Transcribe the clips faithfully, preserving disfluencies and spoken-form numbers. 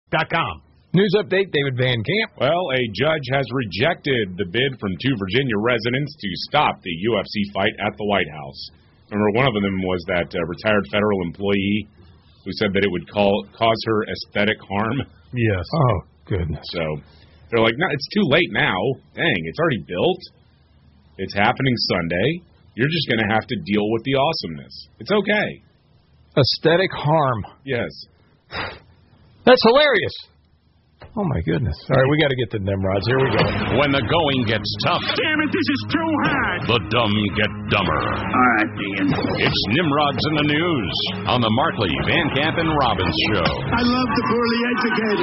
dot com. News update, David Van Camp. Well, a judge has rejected the bid from two Virginia residents to stop the U F C fight at the White House. Remember, one of them was that uh, retired federal employee who said that it would call, cause her aesthetic harm. Yes. Oh, goodness. So they're like, no, it's too late now. Dang, it's already built. It's happening Sunday. You're just going to have to deal with the awesomeness. It's okay. Aesthetic harm. Yes. That's hilarious. Oh, my goodness. All right, we got to get to Nimrods. Here we go. When the going gets tough. Damn it, this is too hard. The dumb get dumber. All right, Dan. It's Nimrods in the News on the Markley, Van Camp, and Robbins Show. I love the poorly educated.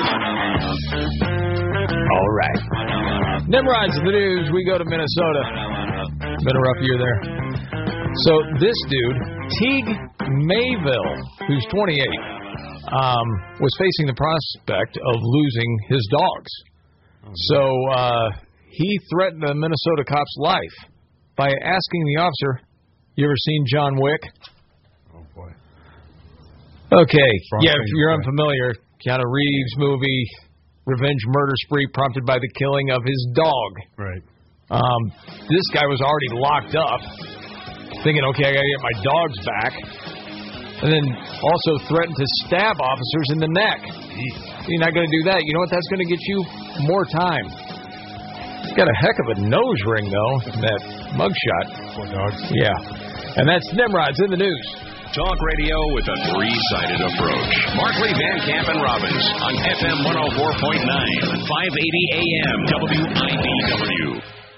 All right. Nimrods in the News. We go to Minnesota. Been a rough year there. So this dude, Teague Mayville, who's twenty-eight, Um, was facing the prospect of losing his dogs. So uh, he threatened a Minnesota cop's life by asking the officer, you ever seen John Wick? Oh, boy. Okay, Wrong yeah, if thing you're to say. unfamiliar, Keanu Reeves movie, revenge murder spree prompted by the killing of his dog. Right. Um, this guy was already locked up, thinking, okay, I got to get my dogs back. And then also threatened to stab officers in the neck. You're not going to do that. You know what? That's going to get you more time. Got a heck of a nose ring, though, that mugshot. Poor dogs. Yeah. And that's Nimrods in the News. Talk radio with a three-sided approach. Markley, Van Camp, and Robbins on F M one oh four point nine, five eighty A M, W I B W.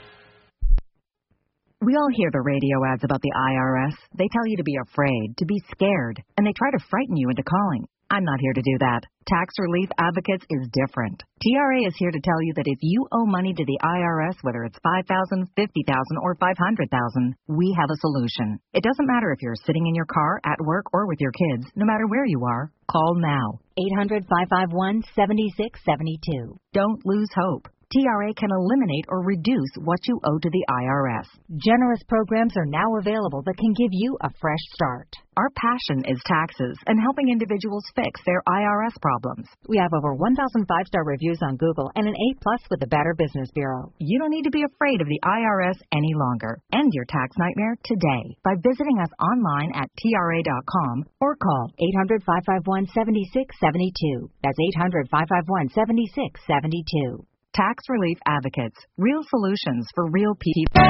We all hear the radio ads about the I R S. They tell you to be afraid, to be scared, and they try to frighten you into calling. I'm not here to do that. Tax Relief Advocates is different. T R A is here to tell you that if you owe money to the I R S, whether it's five thousand dollars, fifty thousand dollars, or five hundred thousand dollars, we have a solution. It doesn't matter if you're sitting in your car, at work, or with your kids. No matter where you are, call now. eight hundred, five five one, seven six seven two. Don't lose hope. T R A can eliminate or reduce what you owe to the I R S. Generous programs are now available that can give you a fresh start. Our passion is taxes and helping individuals fix their I R S problems. We have over one thousand five-star reviews on Google and an A plus with the Better Business Bureau. You don't need to be afraid of the I R S any longer. End your tax nightmare today by visiting us online at T R A dot com or call eight hundred, five five one, seven six seven two. That's eight hundred, five five one, seven six seven two. Tax Relief Advocates. Real solutions for real people.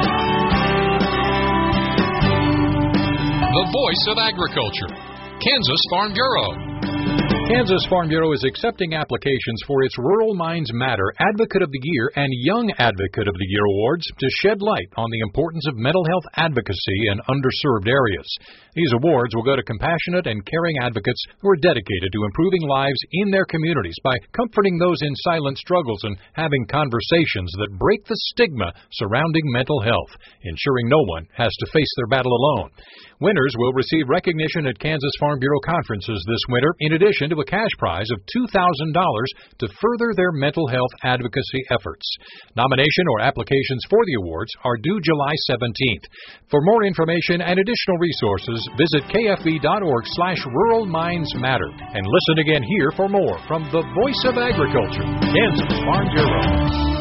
The voice of agriculture. Kansas Farm Bureau. Kansas Farm Bureau is accepting applications for its Rural Minds Matter Advocate of the Year and Young Advocate of the Year awards to shed light on the importance of mental health advocacy in underserved areas. These awards will go to compassionate and caring advocates who are dedicated to improving lives in their communities by comforting those in silent struggles and having conversations that break the stigma surrounding mental health, ensuring no one has to face their battle alone. Winners will receive recognition at Kansas Farm Bureau conferences this winter, in addition to a cash prize of two thousand dollars to further their mental health advocacy efforts. Nomination or applications for the awards are due July seventeenth. For more information and additional resources, visit K F B dot org slash Rural Minds Matter. And listen again here for more from the Voice of Agriculture, Kansas Farm Bureau.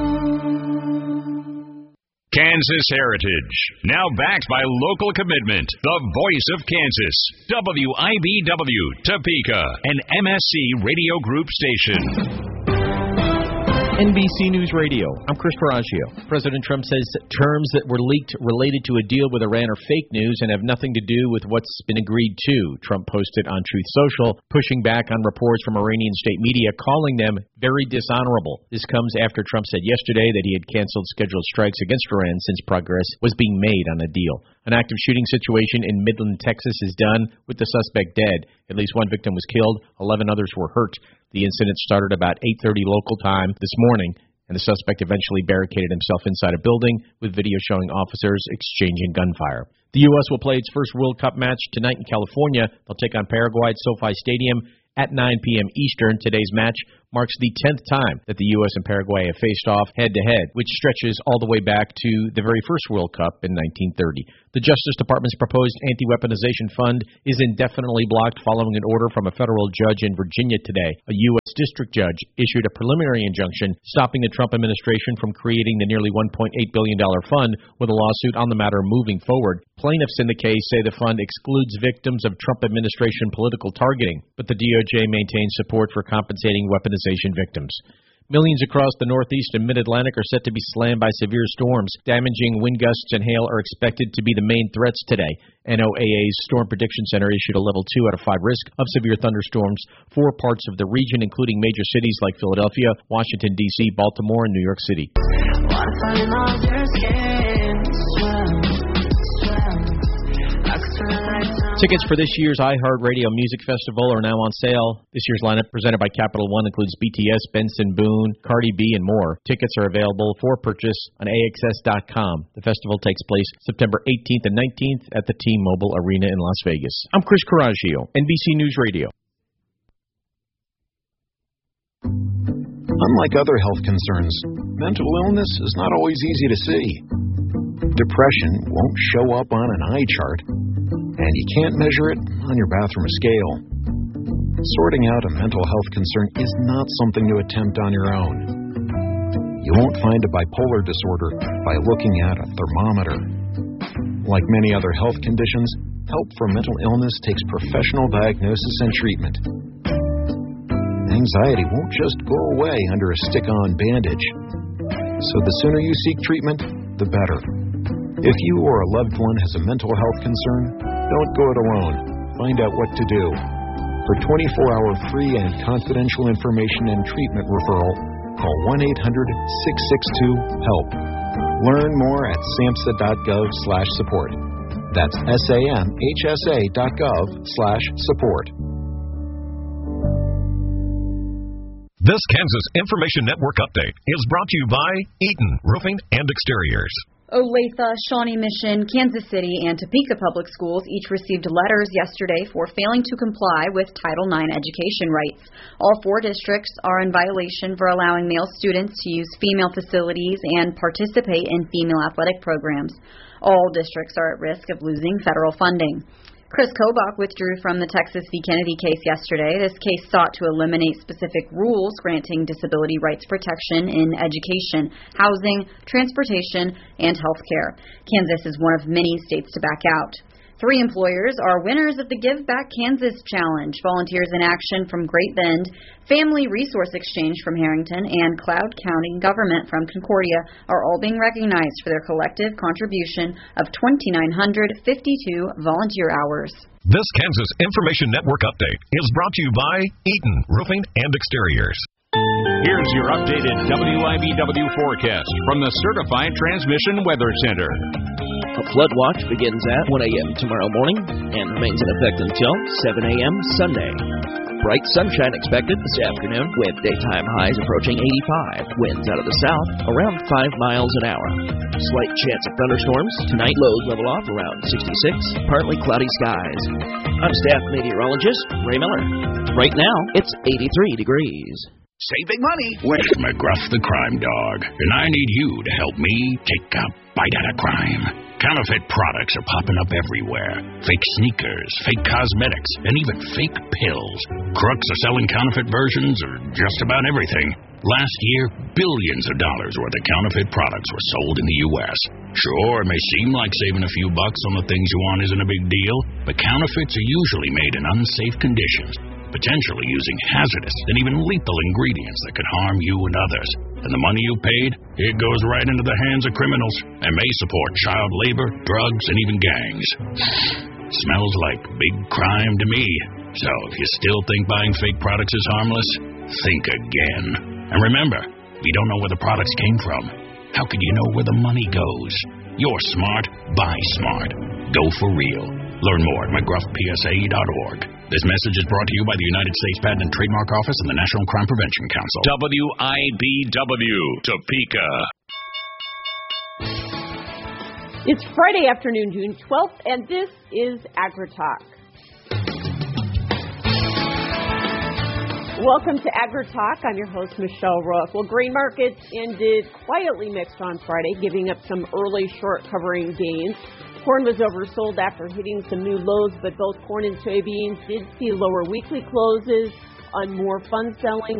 Kansas Heritage, now backed by local commitment. The voice of Kansas, W I B W, Topeka, an M S C Radio Group station. N B C News Radio. I'm Chris Ferragio. President Trump says terms that were leaked related to a deal with Iran are fake news and have nothing to do with what's been agreed to. Trump posted on Truth Social, pushing back on reports from Iranian state media, calling them very dishonorable. This comes after Trump said yesterday that he had canceled scheduled strikes against Iran since progress was being made on a deal. An active shooting situation in Midland, Texas is done, with the suspect dead. At least one victim was killed. Eleven others were hurt. The incident started about eight thirty local time this morning, and the suspect eventually barricaded himself inside a building with video showing officers exchanging gunfire. The U S will play its first World Cup match tonight in California. They'll take on Paraguay at SoFi Stadium at nine p.m. Eastern. Today's match marks the tenth time that the U S and Paraguay have faced off head-to-head, which stretches all the way back to the very first World Cup in nineteen thirty. The Justice Department's proposed anti-weaponization fund is indefinitely blocked following an order from a federal judge in Virginia today. A U S district judge issued a preliminary injunction stopping the Trump administration from creating the nearly one point eight billion dollars fund with a lawsuit on the matter moving forward. Plaintiffs in the case say the fund excludes victims of Trump administration political targeting, but the D O J maintains support for compensating weaponization victims. Millions across the Northeast and Mid-Atlantic are set to be slammed by severe storms. Damaging wind gusts and hail are expected to be the main threats today. N O A A's Storm Prediction Center issued a level two out of five risk of severe thunderstorms for parts of the region, including major cities like Philadelphia, Washington, D C, Baltimore, and New York City. Tickets for this year's iHeartRadio Music Festival are now on sale. This year's lineup, presented by Capital One, includes B T S, Benson Boone, Cardi B, and more. Tickets are available for purchase on A X S dot com. The festival takes place September eighteenth and nineteenth at the T-Mobile Arena in Las Vegas. I'm Chris Coraggio, N B C News Radio. Unlike other health concerns, mental illness is not always easy to see. Depression won't show up on an eye chart, and you can't measure it on your bathroom scale. Sorting out a mental health concern is not something to attempt on your own. You won't find a bipolar disorder by looking at a thermometer. Like many other health conditions, help for mental illness takes professional diagnosis and treatment. Anxiety won't just go away under a stick-on bandage. So the sooner you seek treatment, the better. If you or a loved one has a mental health concern, don't go it alone. Find out what to do. For twenty-four hour free and confidential information and treatment referral, call one eight hundred six six two HELP. Learn more at samhsa dot gov slash support. That's S A M H S A dot gov slash support. This Kansas Information Network update is brought to you by Eaton Roofing and Exteriors. Olathe, Shawnee Mission, Kansas City, and Topeka Public Schools each received letters yesterday for failing to comply with Title nine education rights. All four districts are in violation for allowing male students to use female facilities and participate in female athletic programs. All districts are at risk of losing federal funding. Chris Kobach withdrew from the Texas v. Kennedy case yesterday. This case sought to eliminate specific rules granting disability rights protection in education, housing, transportation, and health care. Kansas is one of many states to back out. Three employers are winners of the Give Back Kansas Challenge. Volunteers in Action from Great Bend, Family Resource Exchange from Harrington, and Cloud County Government from Concordia are all being recognized for their collective contribution of two thousand nine hundred fifty-two volunteer hours. This Kansas Information Network update is brought to you by Eaton Roofing and Exteriors. Here's your updated W I B W forecast from the Certified Transmission Weather Center. A flood watch begins at one a.m. tomorrow morning and remains in effect until seven a.m. Sunday. Bright sunshine expected this afternoon with daytime highs approaching eighty-five. Winds out of the south around five miles an hour. Slight chance of thunderstorms. Tonight lows level off around sixty-six. Partly cloudy skies. I'm staff meteorologist Ray Miller. Right now it's eighty-three degrees. Saving money with McGruff the Crime Dog. And I need you to help me take a bite out of crime. Counterfeit products are popping up everywhere. Fake sneakers, fake cosmetics, and even fake pills. Crooks are selling counterfeit versions of just about everything. Last year, billions of dollars worth of counterfeit products were sold in the U S Sure, it may seem like saving a few bucks on the things you want isn't a big deal, but counterfeits are usually made in unsafe conditions, potentially using hazardous and even lethal ingredients that could harm you and others. And the money you paid, it goes right into the hands of criminals and may support child labor, drugs, and even gangs. Smells like big crime to me. So if you still think buying fake products is harmless, think again. And remember, you don't know where the products came from. How could you know where the money goes? You're smart, buy smart. Go for real. Learn more at McGruff P S A dot org. This message is brought to you by the United States Patent and Trademark Office and the National Crime Prevention Council. W I B W, Topeka. It's Friday afternoon, June twelfth, and this is AgriTalk. Welcome to AgriTalk. I'm your host, Michelle Rook. Well, grain markets ended quietly mixed on Friday, giving up some early short covering gains. Corn was oversold after hitting some new lows, but both corn and soybeans did see lower weekly closes on more fund selling.